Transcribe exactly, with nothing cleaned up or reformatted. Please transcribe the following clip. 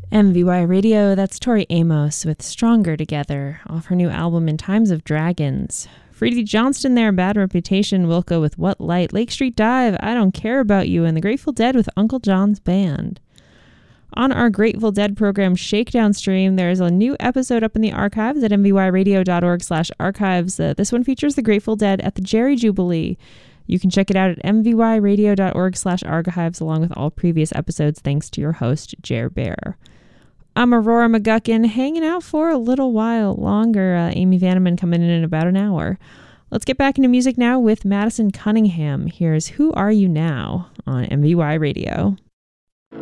M V Y Radio, that's Tori Amos with Stronger Together off her new album In Times of Dragons. Freddie Johnston there, Bad Reputation, Wilco with What Light, Lake Street Dive, I Don't Care About You, and the Grateful Dead with Uncle John's Band. On our Grateful Dead program Shakedown stream, there is a new episode up in the archives at m v y radio dot org slash archives. Uh, this one features the Grateful Dead at the Jerry Jubilee. You can check it out at m v y radio dot org slash archives along with all previous episodes thanks to your host, Jer Bear. I'm Aurora McGuckin, hanging out for a little while longer. Uh, Amy Vanneman coming in in about an hour. Let's get back into music now with Madison Cunningham. Here's Who Are You Now on M V Y Radio.